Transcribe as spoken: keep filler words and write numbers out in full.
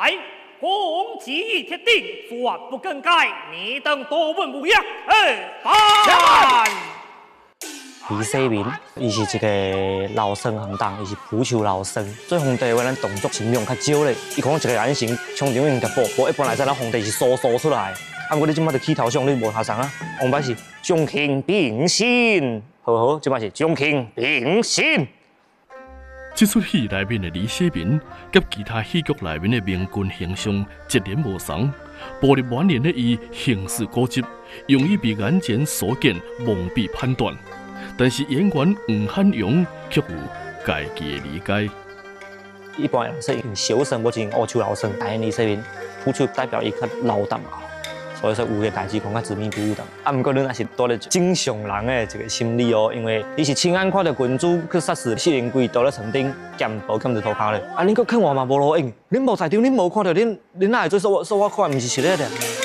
公吉铁定，绝不更改。你等多问无恙。哎，办。 李世民，伊是一个老生行当，伊是蒲树老生。做皇帝话，咱动作尽量较少咧。伊讲一个眼神，冲场应该步步，一般来说，咱皇帝是疏疏出来。啊，不过你即摆就起头上，你无下场啊。王摆是将卿并心，好好，即摆是将卿并心。 这出戏内面的李世民，甲其他戏剧内面的明君形象截然无同。步入晚年的伊行事固执，容易被眼前所见蒙蔽判断。但是演员黄汉阳却有家己的理解。 一般人说用小生，我就用乌秋老生。但李世民，蒲秋代表伊较老淡啊。 所以说有个代志讲较执迷不悟的，啊，不过你也是多了正常人的一个心理哦，因为你是亲眼看到君主去杀死四人贵倒咧床顶，剑无剑就涂骹咧，啊，恁搁看我嘛无路用，恁无在场，恁无看到，恁恁哪会做说我说我看毋是实咧的？